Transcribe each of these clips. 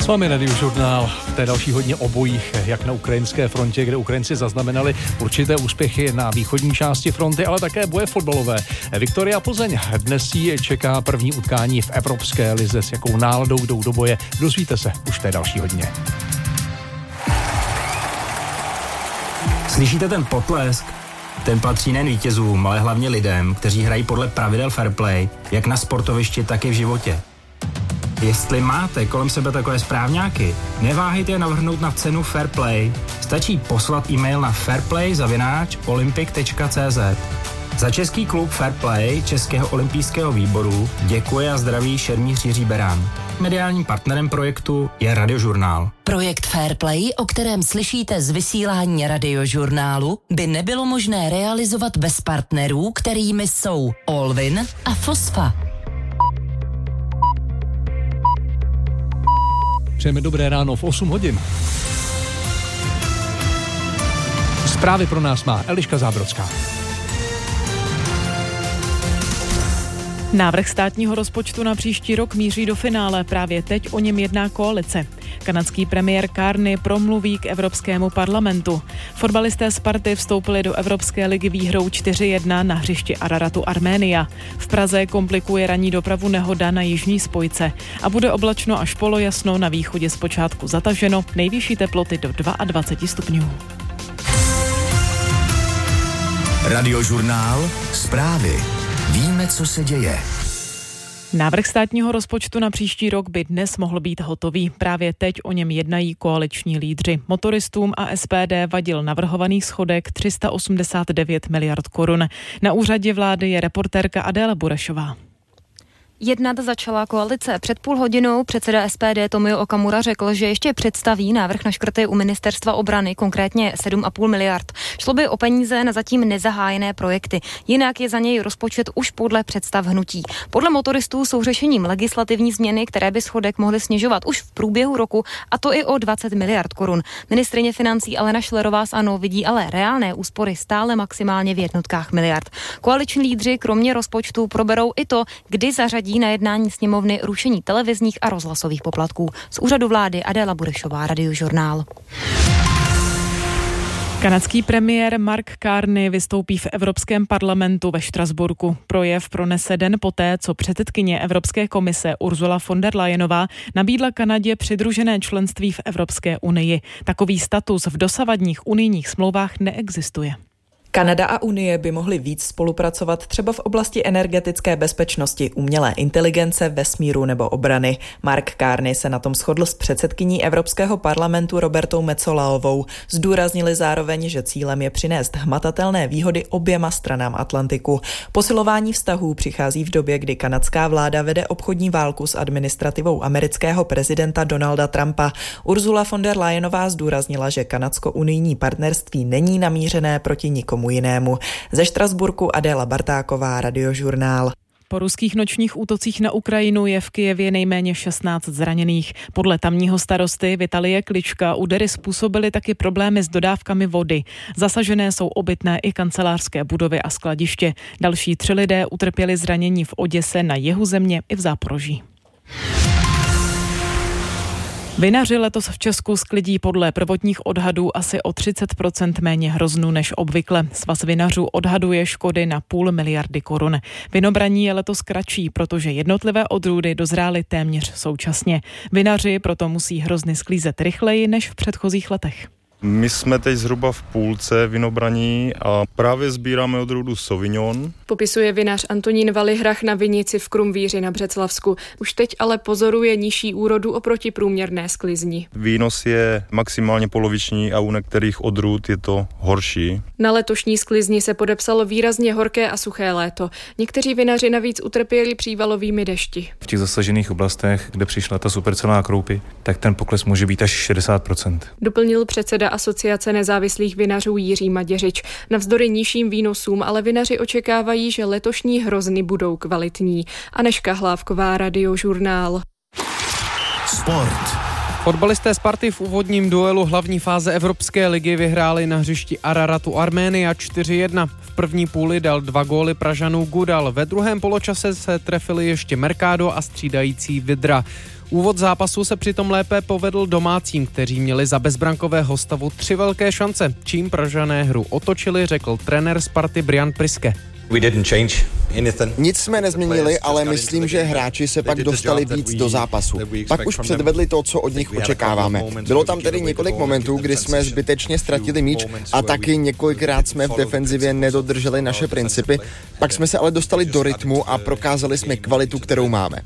S vámi Radiožurnál, v té další hodně o bojích, jak na ukrajinské frontě, kde Ukrajinci zaznamenali určité úspěchy na východní části fronty, ale také boje fotbalové. Viktoria Plzeň, dnes ji čeká první utkání v Evropské lize, s jakou náladou jdou do boje. Dozvíte se už v té další hodně. Slyšíte ten potlesk? Ten patří nejen vítězům, ale hlavně lidem, kteří hrají podle pravidel fair play, jak na sportovišti, tak i v životě. Jestli máte kolem sebe takové správňáky, neváhejte je navrhnout na cenu Fair Play. Stačí poslat e-mail na fairplay@olympic.cz. Za český klub Fair Play Českého olympijského výboru děkuje a zdraví šermíř Jiří Berán. Mediálním partnerem projektu je Radiožurnál. Projekt Fair Play, o kterém slyšíte z vysílání Radiožurnálu, by nebylo možné realizovat bez partnerů, kterými jsou Allwyn a Fosfa. Přejeme dobré ráno v 8 hodin. Zprávy pro nás má Eliška Zábrodská. Návrh státního rozpočtu na příští rok míří do finále. Právě teď o něm jedná koalice. Kanadský premiér Carney promluví k Evropskému parlamentu. Fotbalisté Sparty vstoupili do Evropské ligy výhrou 4-1 na hřišti Araratu Arménia. V Praze komplikuje ranní dopravu nehoda na jižní spojce. A bude oblačno až polojasno, na východě zpočátku zataženo, nejvyšší teploty do 22 stupňů. Radiožurnál, zprávy. Víme, co se děje. Návrh státního rozpočtu na příští rok by dnes mohl být hotový. Právě teď o něm jednají koaliční lídři. Motoristům a SPD vadil navrhovaný schodek 389 miliard korun. Na úřadě vlády je reportérka Adéla Burešová. Jednat začala koalice. Před půl hodinou předseda SPD Tomio Okamura řekl, že ještě představí návrh na škrty u ministerstva obrany, konkrétně 7,5 miliard. Šlo by o peníze na zatím nezahájené projekty. Jinak je za něj rozpočet už podle představ hnutí. Podle motoristů jsou řešením legislativní změny, které by schodek mohly snižovat už v průběhu roku, a to i o 20 miliard korun. Ministryně financí Alena Schillerová z ANO vidí ale reálné úspory stále maximálně v jednotkách miliard. Koaliční lídři kromě rozpočtu proberou i to, kdy zařadí na jednání sněmovny rušení televizních a rozhlasových poplatků. Z úřadu vlády Adéla Burešová, Radiožurnál. Kanadský premiér Mark Carney vystoupí v Evropském parlamentu ve Štrasburku. Projev pronese den poté, co předsedkyně Evropské komise Ursula von der Leyenová nabídla Kanadě přidružené členství v Evropské unii. Takový status v dosavadních unijních smlouvách neexistuje. Kanada a Unie by mohly víc spolupracovat třeba v oblasti energetické bezpečnosti, umělé inteligence, vesmíru nebo obrany. Mark Carney se na tom shodl s předsedkyní Evropského parlamentu Robertou Metsoláovou. Zdůraznili zároveň, že cílem je přinést hmatatelné výhody oběma stranám Atlantiku. Posilování vztahů přichází v době, kdy kanadská vláda vede obchodní válku s administrativou amerického prezidenta Donalda Trumpa. Ursula von der Leyenová zdůraznila, že kanadsko-unijní partnerství není namířené proti nikomu jinému. Ze Štrasburku Adéla Bartáková, Radiožurnál. Po ruských nočních útocích na Ukrajinu je v Kyjevě nejméně 16 zraněných. Podle tamního starosty Vitalie Klička údery způsobily taky problémy s dodávkami vody. Zasažené jsou obytné i kancelářské budovy a skladiště. Další 3 lidé utrpěli zranění v Oděse, na jihu země i v Záporoží. Vinaři letos v Česku sklidí podle prvotních odhadů asi o 30% méně hroznů než obvykle. Svaz vinařů odhaduje škody na 0,5 miliardy korun. Vinobraní je letos kratší, protože jednotlivé odrůdy dozrály téměř současně. Vinaři proto musí hrozny sklízet rychleji než v předchozích letech. My jsme teď zhruba v půlce vinobraní a právě sbíráme odrůdu Sauvignon. Popisuje vinař Antonín Valihrach na vinici v Krumvíři na Břeclavsku. Už teď ale pozoruje nižší úrodu oproti průměrné sklizni. Výnos je maximálně poloviční a u některých odrůd je to horší. Na letošní sklizni se podepsalo výrazně horké a suché léto. Někteří vinaři navíc utrpěli přívalovými dešti. V těch zasažených oblastech, kde přišla ta supercelá kroupy, tak ten pokles může být až 60%. Doplnil předseda Asociace nezávislých vinařů Jiří Maděřič. Navzdory nižším výnosům ale vinaři očekávají, že letošní hrozny budou kvalitní. Anežka Hlávková, Radiožurnál. Sport. Fotbalisté Sparty v úvodním duelu hlavní fáze Evropské ligy vyhráli na hřišti Araratu Arménia 4-1. V první půli dal 2 góly Pražanů Gudal. Ve druhém poločase se trefili ještě Mercado a střídající Vidra. Úvod zápasu se přitom lépe povedl domácím, kteří měli za bezbrankového stavu 3 velké šance. Čím Pražané hru otočili, řekl trenér Sparty Brian Priske. Nic jsme nezměnili, ale myslím, že hráči se pak dostali víc do zápasu. Pak už předvedli to, co od nich očekáváme. Bylo tam tedy několik momentů, kdy jsme zbytečně ztratili míč a taky několikrát jsme v defenzivě nedodrželi naše principy. Pak jsme se ale dostali do rytmu a prokázali jsme kvalitu, kterou máme.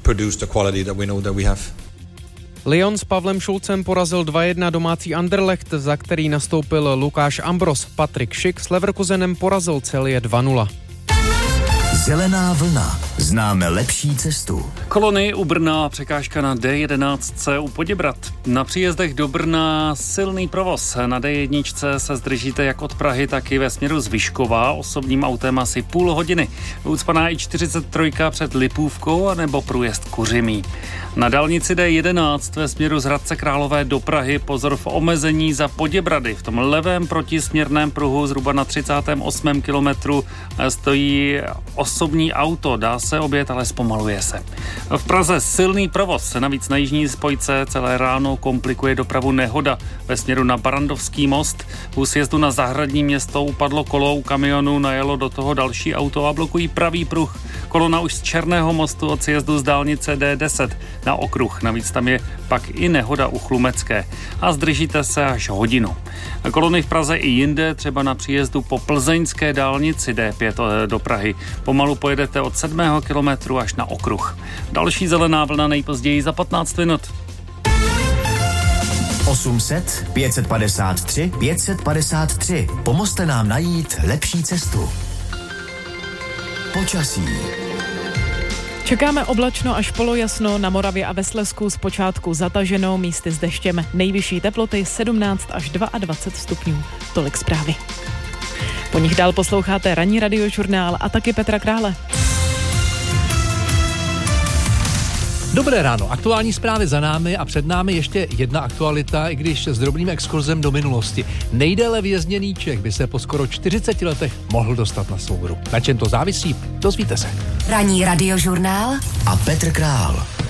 Lyon s Pavlem Šulcem porazil 2-1 domácí Anderlecht, za který nastoupil Lukáš Ambros. Patrik Šik s Leverkusenem porazil Celje 2-0. Zelená vlna. Známe lepší cestu. Kolony u Brna, překážka na D11 u Poděbrad. Na příjezdech do Brna silný provoz. Na D1 se zdržíte jak od Prahy, tak i ve směru z Vyškova. Osobním autem asi půl hodiny. Ucpaná i 43 před Lipůvkou anebo průjezd Kuřimí. Na dálnici D11 ve směru z Hradce Králové do Prahy pozor v omezení za Poděbrady. V tom levém protisměrném pruhu zhruba na 38. kilometru stojí osobní auto. Dá se objet, ale zpomaluje se. V Praze silný provoz. Navíc na jižní spojce celé ráno komplikuje dopravu nehoda. Ve směru na Barandovský most u sjezdu na Zahradní Město upadlo kolo u kamionu, najelo do toho další auto a blokují pravý pruh. Kolona už z Černého mostu od sjezdu z dálnice D10 na okruh. Navíc tam je pak i nehoda u Chlumecké. A zdržíte se až hodinu. Kolony v Praze i jinde, třeba na příjezdu po plzeňské dálnici D5 do Prahy. Pomalu pojedete od 7. kilometru až na okruh. Další zelená vlna nejpozději za 15 minut. 800 553 553. Pomozte nám najít lepší cestu. Počasí. Čekáme oblačno až polojasno, na Moravě a ve Slezsku zpočátku zataženo, místy s deštěm. Nejvyšší teploty 17 až 22 stupňů. Tolik zprávy. Po nich dál posloucháte ranní radiožurnál a taky Petra Krále. Dobré ráno, aktuální zprávy za námi a před námi ještě jedna aktualita, i když s drobným exkurzem do minulosti. Nejdéle vězněný Čech by se po skoro 40 letech mohl dostat na soudu. Na čem to závisí? Dozvíte se. Ranní radiožurnál a Petr Král.